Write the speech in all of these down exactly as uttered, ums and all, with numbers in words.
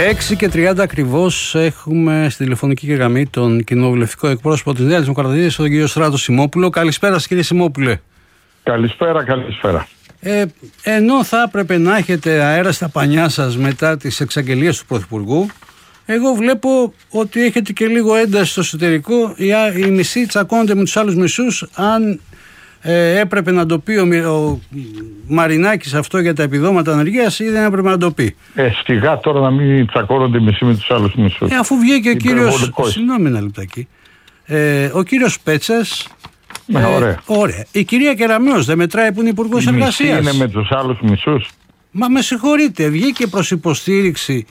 έξι και τριάντα ακριβώς έχουμε στη τηλεφωνική γραμμή τον κοινοβουλευτικό εκπρόσωπο της Νέας Δημοκρατίας, τον κύριο Στράτο Σιμόπουλο. Καλησπέρα σας, κύριε Σιμόπουλε. Καλησπέρα, καλησπέρα. Ε, ενώ θα έπρεπε να έχετε αέρα στα πανιά σας μετά τις εξαγγελίες του Πρωθυπουργού, εγώ βλέπω ότι έχετε και λίγο ένταση στο εσωτερικό. Οι, οι μισοί τσακώνονται με τους άλλους μισούς αν ε, έπρεπε να το πει ο, ο Μαρινάκης αυτό για τα επιδόματα ανεργίας ή δεν έπρεπε να το πει. Ε, στιγά τώρα να μην τσακώνονται μισοί με τους άλλους μισούς. Ε, αφού βγήκε ο κύριος, συγγνώμη ένα λεπτάκι, ε, ο κύριος Πέτσας. Ναι, ε, ωραία. ωραία. Η κυρία Κεραμέως δεν μετράει που είναι υπουργός εργασίας. Είναι με τους άλλους μισούς. Μα με συγχωρείτε, βγήκε προς υποστήριξη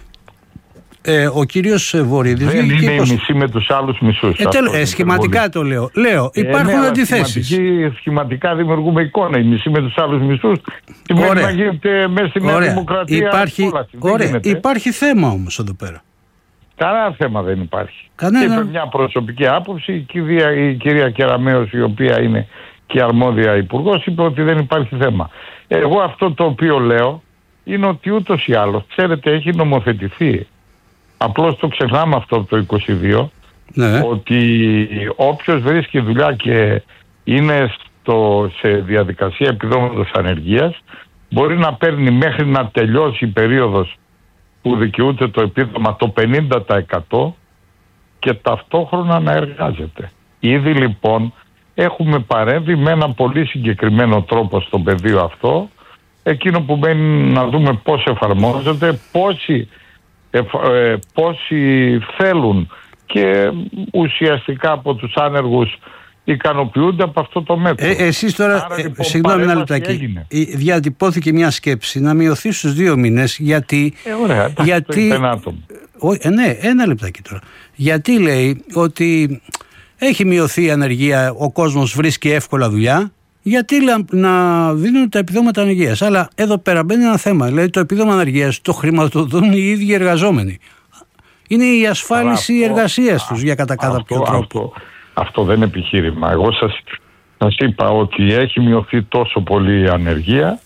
ε, ο κύριος Βορίδης. Δεν είναι προς... η μισή με τους άλλους μισούς. Ε, τέλο, ε, σχηματικά το λέω. Λέω, υπάρχουν ε, ναι, αντιθέσεις. Σχηματικά δημιουργούμε εικόνα. Η μισή με τους άλλους μισούς. Μπορεί να γίνεται μέσα στην Νέα Δημοκρατία. Υπάρχει, ωραία. Υπάρχει θέμα όμως εδώ πέρα. Κανένα θέμα δεν υπάρχει. Κανένα. Είπε μια προσωπική άποψη. Η κυρία, η κυρία Κεραμέως, η οποία είναι και αρμόδια υπουργός, είπε ότι δεν υπάρχει θέμα. Εγώ αυτό το οποίο λέω είναι ότι ούτως ή άλλως, ξέρετε, έχει νομοθετηθεί. Απλώς το ξεχνάμε αυτό από το είκοσι δύο, ναι. Ότι όποιος βρίσκει δουλειά και είναι στο, σε διαδικασία επιδόματος ανεργίας, μπορεί να παίρνει μέχρι να τελειώσει η περίοδος που δικαιούται το επίδομα το πενήντα τοις εκατό και ταυτόχρονα να εργάζεται. Ήδη λοιπόν έχουμε παρέμβει με ένα πολύ συγκεκριμένο τρόπο στο πεδίο αυτό. Εκείνο που μένει να δούμε πώς εφαρμόζεται, πόσοι, ε, ε, πόσοι θέλουν και ουσιαστικά από τους άνεργους ικανοποιούνται από αυτό το μέτρο. Ε, εσείς τώρα, Άρα, λοιπόν, ε, συγγνώμη ένα λεπτάκι, διατυπώθηκε μια σκέψη να μειωθεί στους δύο μήνες γιατί... Ε, ωραία, γιατί ένα άτομο. Ο, ε, ναι, ένα λεπτάκι τώρα. Γιατί λέει ότι έχει μειωθεί η ανεργία, ο κόσμος βρίσκει εύκολα δουλειά, γιατί να δίνουν τα επιδόματα ανεργίας. Αλλά εδώ πέρα μπαίνει ένα θέμα. Δηλαδή το επίδομα ανεργίας το χρηματοδοτούν οι ίδιοι εργαζόμενοι. Είναι η ασφάλιση εργασίας τους για κατά κάποιο τρόπο. Αυτό, αυτό δεν είναι επιχείρημα. Εγώ σας, σας είπα ότι έχει μειωθεί τόσο πολύ η ανεργία,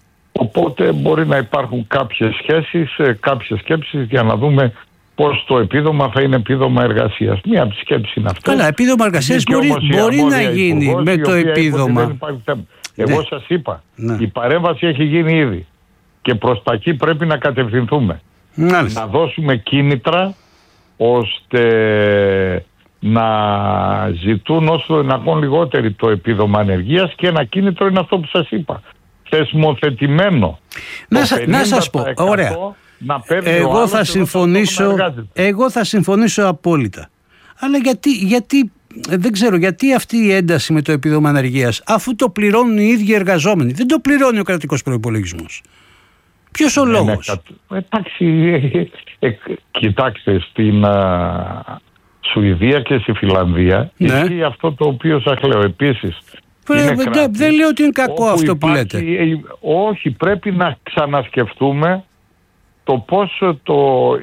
οπότε μπορεί να υπάρχουν κάποιες σχέσεις, κάποιες σκέψεις για να δούμε πώς το επίδομα θα είναι επίδομα εργασίας. Μία από τις σκέψεις είναι αυτό. Καλά, επίδομα εργασίας μπορεί, μπορεί να γίνει υπουργός, με το επίδομα. Δεν υπάρχει θέμα. Εγώ ναι. σας είπα, ναι. η παρέμβαση έχει γίνει ήδη και προς τα εκεί πρέπει να κατευθυνθούμε. Μάλιστα. Να δώσουμε κίνητρα ώστε να ζητούν όσο το δυνατόν λιγότεροι το επίδομα ανεργίας και ένα κίνητρο είναι αυτό που σας είπα. Θεσμοθετημένο. Να, σα, να σας πω, ωραία. Να εγώ, θα συμφωνήσω, εγώ θα συμφωνήσω απόλυτα. Αλλά γιατί, γιατί, δεν ξέρω, γιατί αυτή η ένταση με το επίδομα ανεργίας, αφού το πληρώνουν οι ίδιοι εργαζόμενοι, δεν το πληρώνει ο κρατικός προϋπολογισμός. Ποιος ο ναι, λόγος? Ναι, εντάξει, ε, ε, κοιτάξτε, στην α, Σουηδία και στη Φιλανδία ναι. ισχύει αυτό το οποίο σας λέω. Επίσης, δεν δε λέω ότι είναι κακό αυτό υπάρχει, που λέτε. Ε, όχι, πρέπει να ξανασκεφτούμε το πώς, το,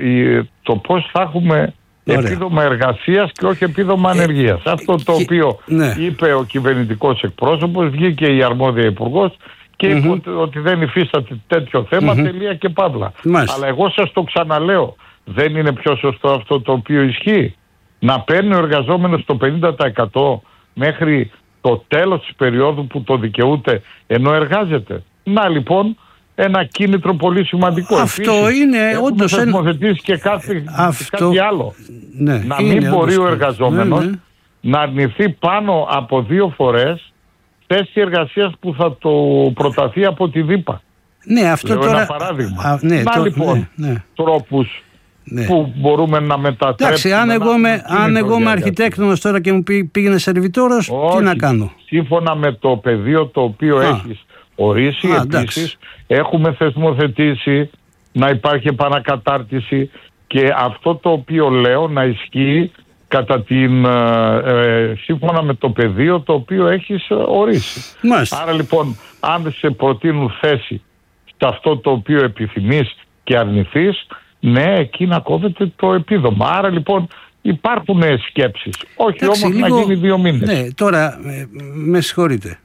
το πώς θα έχουμε Ωραία. επίδομα εργασίας και όχι επίδομα ε, ανεργίας. Ε, Αυτό το και, οποίο ναι. είπε ο κυβερνητικός εκπρόσωπος, βγήκε η αρμόδια υπουργός και είπε mm-hmm. ότι δεν υφίσταται τέτοιο θέμα, mm-hmm. τελεία και παύλα. Μάλιστα. Αλλά εγώ σας το ξαναλέω, δεν είναι πιο σωστό αυτό το οποίο ισχύει? Να παίρνει ο εργαζόμενος το πενήντα τοις εκατό μέχρι το τέλος της περίοδου που το δικαιούται ενώ εργάζεται. Να λοιπόν, ένα κίνητρο πολύ σημαντικό. Αυτό Επίσης, είναι όντως ένα... θεσμοθετήσει και κάτι, Αυτό... κάτι άλλο. Ναι, να μην μπορεί ο εργαζόμενος ναι, ναι. να αρνηθεί πάνω από δύο φορές θέση εργασίας που θα το προταθεί από τη ΔΥΠΑ. Ναι, αυτό Λέω τώρα... ένα παράδειγμα. Α, ναι, να το... λοιπόν ναι, ναι. τρόπους ναι. που μπορούμε να μετατρέψουμε. Εντάξει, αν εγώ είμαι, αν εγώ είμαι αρχιτέκτονος τώρα και μου πήγαινε σερβιτόρος, τι να κάνω? Σύμφωνα με το πεδίο το οποίο Α. έχεις ορίσει, Α, επίσης έχουμε θεσμοθετήσει να υπάρχει επανακατάρτιση και αυτό το οποίο λέω να ισχύει κατά την, ε, σύμφωνα με το πεδίο το οποίο έχεις ορίσει. Μάλιστα. Άρα λοιπόν, αν σε προτείνουν θέση σε αυτό το οποίο επιθυμείς και αρνηθείς, ναι, εκεί να κόβεται το επίδομα. Άρα λοιπόν υπάρχουν σκέψεις. Όχι Εντάξει, όμως λίγο... να γίνει δύο μήνες. Ναι, τώρα ε, με συγχωρείτε.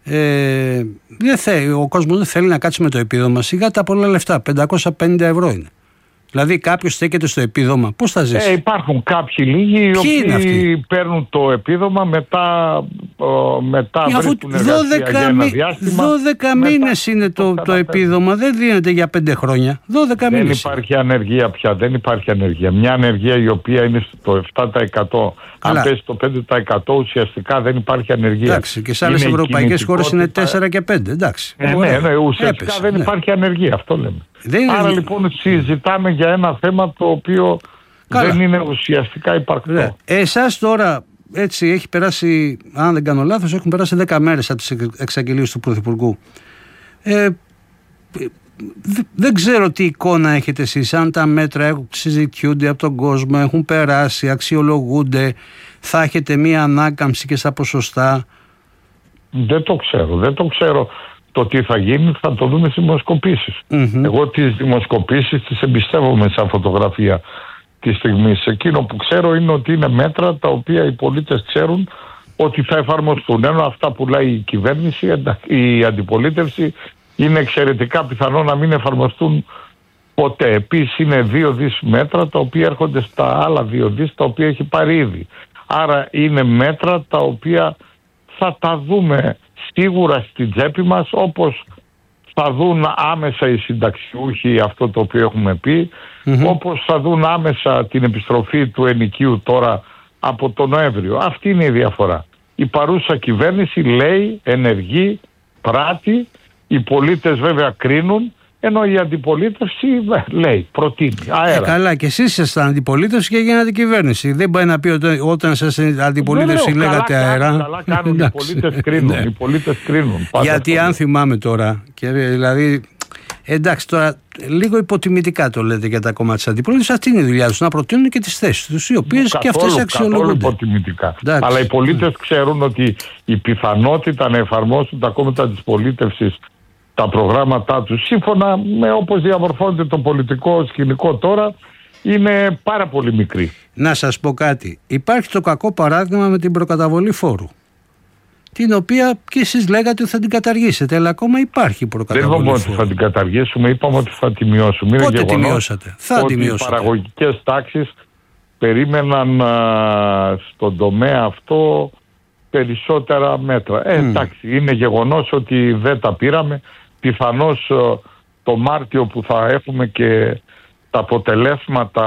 Ε, δεν θέλει, ο κόσμος δεν θέλει να κάτσει με το επίδομα. Σιγά τα πολλά λεφτά, πεντακόσια πενήντα ευρώ είναι. Δηλαδή κάποιος στέκεται στο επίδομα, πώς θα ζήσει? Ε, υπάρχουν κάποιοι λίγοι οι οποίοι παίρνουν το επίδομα μετά, ο, μετά βρίσκουν εργασία για ένα διάστημα. δώδεκα μήνες είναι το, το επίδομα, δεν δίνεται για πέντε χρόνια. δώδεκα δεν μήνες. υπάρχει ανεργία πια, δεν υπάρχει ανεργία. Μια ανεργία η οποία είναι στο επτά τοις εκατό, αν πέσει στο πέντε τοις εκατό ουσιαστικά δεν υπάρχει ανεργία. Εντάξει, και σε άλλες ευρωπαϊκές χώρες είναι τέσσερα και πέντε. Εντάξει. Ε, ναι, ναι, ουσιαστικά έπεσε, δεν ναι. υπάρχει ανεργία, αυτό λέμε. Δεν Άρα είναι... λοιπόν συζητάμε για ένα θέμα το οποίο Καλά. δεν είναι ουσιαστικά υπαρκτό. Ναι. Εσάς τώρα έτσι έχει περάσει, αν δεν κάνω λάθος, έχουν περάσει δέκα μέρες από τις εξαγγελίες του Πρωθυπουργού. Ε, δεν ξέρω τι εικόνα έχετε εσείς, αν τα μέτρα έχουν, συζητιούνται από τον κόσμο, έχουν περάσει, αξιολογούνται, θα έχετε μία ανάκαμψη και στα ποσοστά? Δεν το ξέρω, δεν το ξέρω. Το τι θα γίνει θα το δούμε στις δημοσκοπήσεις. Mm-hmm. Εγώ τις δημοσκοπήσεις τις εμπιστεύομαι σαν φωτογραφία τη στιγμή. Εκείνο που ξέρω είναι ότι είναι μέτρα τα οποία οι πολίτες ξέρουν ότι θα εφαρμοστούν. Ενώ αυτά που λέει η κυβέρνηση, η αντιπολίτευση, είναι εξαιρετικά πιθανό να μην εφαρμοστούν ποτέ. Επίσης είναι δύο δις μέτρα τα οποία έρχονται στα άλλα δύο δις τα οποία έχει πάρει ήδη. Άρα είναι μέτρα τα οποία θα τα δούμε σίγουρα στην τσέπη μας, όπως θα δουν άμεσα οι συνταξιούχοι αυτό το οποίο έχουμε πει, mm-hmm. όπως θα δουν άμεσα την επιστροφή του ενοικίου τώρα από τον Νοέμβριο. Αυτή είναι η διαφορά. Η παρούσα κυβέρνηση λέει, ενεργεί, πράττει, οι πολίτες βέβαια κρίνουν, ενώ η αντιπολίτευση λέει, προτείνει, αέρα. Ε, καλά, και εσείς ήσασταν αντιπολίτευση και γίνατε κυβέρνηση. Δεν πάει να πει ότι όταν σας αντιπολίτευση δεν λέγατε καλά, αέρα. Καλά κάνουν, οι πολίτες κρίνουν. Οι πολίτες κρίνουν. Γιατί αν θυμάμαι τώρα, και δηλαδή, εντάξει τώρα, λίγο υποτιμητικά το λέτε για τα κόμματα της αντιπολίτευσης, αυτή είναι η δουλειά τους, να προτείνουν και τις θέσεις τους, οι οποίες και αυτές αξιολογούνται. Καθόλου υποτιμητικά. Εντάξει. Αλλά οι πολίτες ξέρουν ότι η πιθανότητα να εφαρμόσουν τα κόμματα της πολίτευσης τα προγράμματά τους σύμφωνα με όπως διαμορφώνεται το πολιτικό σκηνικό τώρα είναι πάρα πολύ μικρή. Να σας πω κάτι. Υπάρχει το κακό παράδειγμα με την προκαταβολή φόρου, την οποία και εσείς λέγατε ότι θα την καταργήσετε, αλλά ακόμα υπάρχει προκαταβολή φόρου. Δεν είπαμε ότι θα την καταργήσουμε, είπαμε ότι θα τη μειώσουμε. Πότε είναι τη μειώσατε? Θα ότι τη μειώσατε. Οι παραγωγικές τάξεις περίμεναν α, στον τομέα αυτό περισσότερα μέτρα. Ε, mm. εντάξει, είναι γεγονός ότι δεν τα πήραμε. Πιθανώς το Μάρτιο που θα έχουμε και τα αποτελέσματα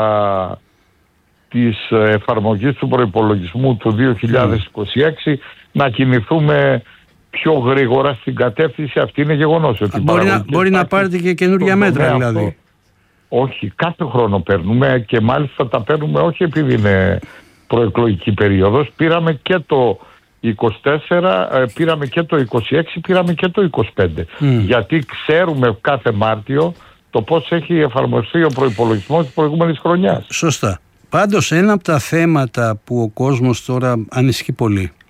της εφαρμογής του προϋπολογισμού του δύο χιλιάδες είκοσι έξι mm. να κινηθούμε πιο γρήγορα στην κατεύθυνση αυτή. Είναι γεγονός ότι μπορεί, να, μπορεί να πάρετε και καινούργια μέτρα δηλαδή. Αυτό, όχι, κάθε χρόνο παίρνουμε και μάλιστα τα παίρνουμε όχι επειδή είναι προεκλογική περίοδος. Πήραμε και το είκοσι τέσσερα, πήραμε και το είκοσι έξι, πήραμε και το είκοσι πέντε. Mm. Γιατί ξέρουμε κάθε Μάρτιο το πώς έχει εφαρμοστεί ο προϋπολογισμός της προηγούμενης χρονιάς. Σωστά. Πάντως ένα από τα θέματα που ο κόσμος τώρα ανησυχεί πολύ